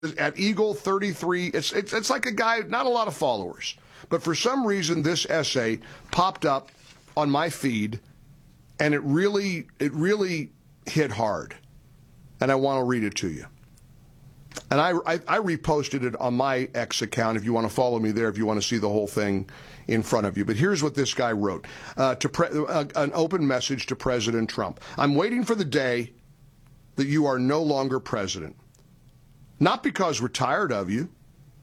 at Eagle 33. It's like a guy, not a lot of followers. But for some reason, this essay popped up on my feed, and it really hit hard. And I want to read it to you. And I reposted it on my X account if you want to follow me there, if you want to see the whole thing in front of you. But here's what this guy wrote, an open message to President Trump. I'm waiting for the day that you are no longer president. Not because we're tired of you.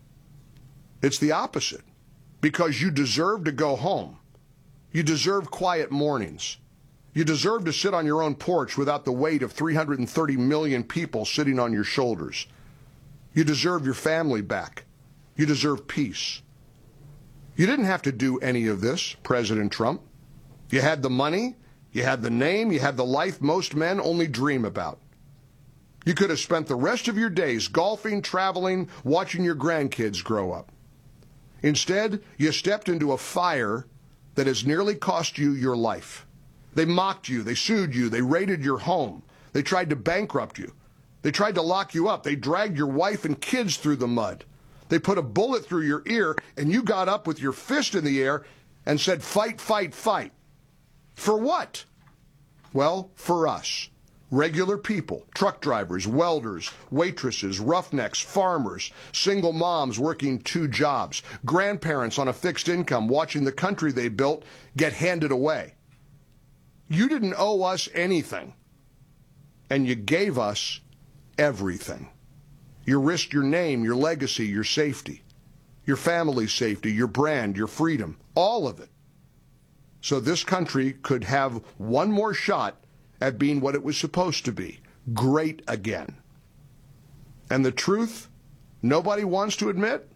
It's the opposite. Because you deserve to go home. You deserve quiet mornings. You deserve to sit on your own porch without the weight of 330 million people sitting on your shoulders. You deserve your family back. You deserve peace. You didn't have to do any of this, President Trump. You had the money, you had the name, you had the life most men only dream about. You could have spent the rest of your days golfing, traveling, watching your grandkids grow up. Instead, you stepped into a fire that has nearly cost you your life. They mocked you, they sued you, they raided your home, they tried to bankrupt you, they tried to lock you up, they dragged your wife and kids through the mud. They put a bullet through your ear, and you got up with your fist in the air and said, fight, fight, fight. For what? Well, for us. Regular people, truck drivers, welders, waitresses, roughnecks, farmers, single moms working 2 jobs, grandparents on a fixed income watching the country they built get handed away. You didn't owe us anything, and you gave us everything. You risked your name, your legacy, your safety, your family's safety, your brand, your freedom, all of it. So this country could have one more shot at being what it was supposed to be, great again. And the truth, nobody wants to admit?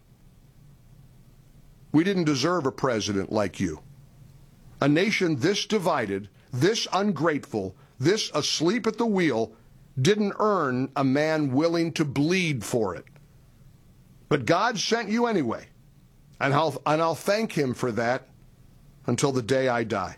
We didn't deserve a president like you. A nation this divided, this ungrateful, this asleep at the wheel, didn't earn a man willing to bleed for it. But God sent you anyway, and I'll thank him for that until the day I die.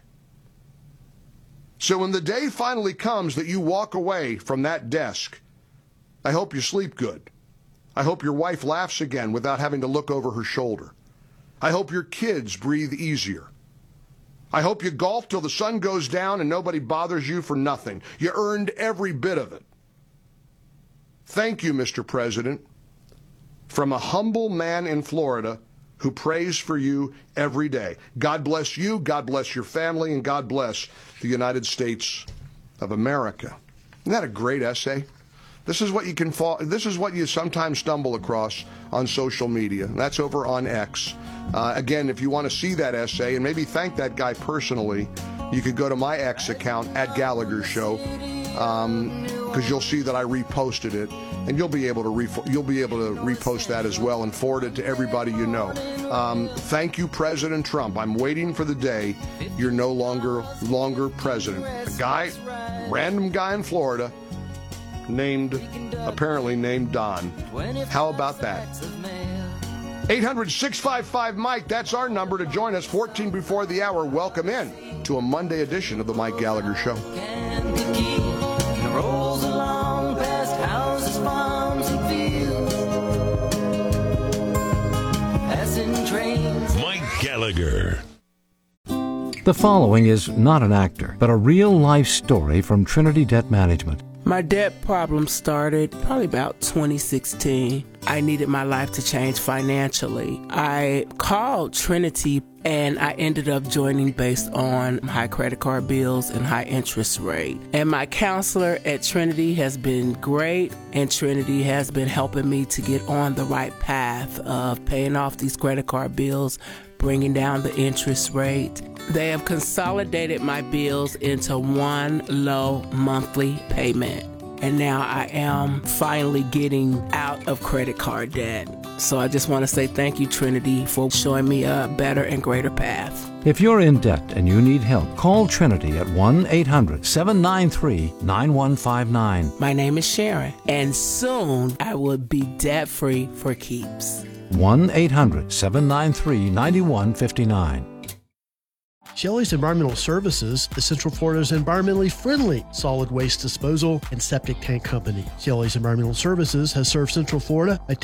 So when the day finally comes that you walk away from that desk, I hope you sleep good. I hope your wife laughs again without having to look over her shoulder. I hope your kids breathe easier. I hope you golf till the sun goes down and nobody bothers you for nothing. You earned every bit of it. Thank you, Mr. President, from a humble man in Florida who prays for you every day. God bless you, God bless your family, and God bless the United States of America. Isn't that a great essay? This is what you sometimes stumble across on social media. That's over on X. Again, if you want to see that essay and maybe thank that guy personally, you could go to my X account at Gallagher Show, because you'll see that I reposted it, and you'll be able to repost that as well and forward it to everybody you know. Thank you, President Trump. I'm waiting for the day you're no longer president. A random guy in Florida, apparently named Don. How about that? 800-655-MIKE, that's our number to join us, 14 before the hour. Welcome in to a Monday edition of the Mike Gallagher Show. Rolls along past houses, farms, and fields. Passing trains. Mike Gallagher. The following is not an actor, but a real-life story from Trinity Debt Management. My debt problem started probably about 2016. I needed my life to change financially. I called Trinity and I ended up joining based on high credit card bills and high interest rate. And my counselor at Trinity has been great, and Trinity has been helping me to get on the right path of paying off these credit card bills, bringing down the interest rate. They have consolidated my bills into one low monthly payment. And now I am finally getting out of credit card debt. So I just want to say thank you, Trinity, for showing me a better and greater path. If you're in debt and you need help, call Trinity at 1-800-793-9159. My name is Sharon, and soon I will be debt-free for keeps. 1-800-793-9159. Cieli's Environmental Services is Central Florida's environmentally friendly solid waste disposal and septic tank company. Cieli's Environmental Services has served Central Florida by